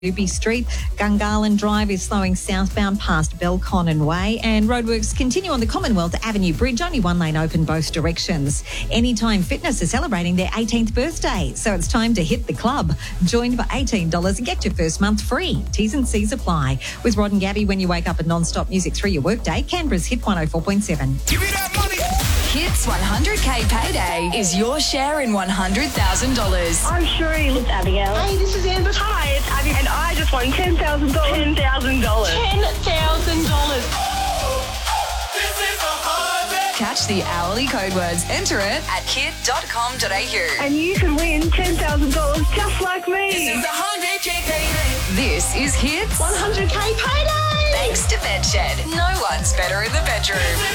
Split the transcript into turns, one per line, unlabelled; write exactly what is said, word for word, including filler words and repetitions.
Doobie Street. Gungahlin Drive is slowing southbound past Belconnen Way, and roadworks continue on the Commonwealth Avenue Bridge, only one lane open both directions. Anytime Fitness is celebrating their eighteenth birthday, so it's time to hit the club. Join for eighteen dollars and get your first month free. T's and C's apply. With Rod and Gabby, when you wake up at non-stop music through your workday, Canberra's Hit one oh four point seven.
Give me that money!
Hits one hundred K Payday is your share in one hundred thousand dollars.
I'm Sheree. It's Abigail.
Hey, this is Amber.
Hi, it's Abby. And I just won ten thousand dollars. ten thousand dollars.
ten thousand dollars.
Catch the hourly code words. Enter it at kid dot com dot a u.
And you can win ten thousand dollars just like me.
This is one hundred K payday.
This is Hits
one hundred K payday.
thanks to Bedshed. No one's better in the bedroom.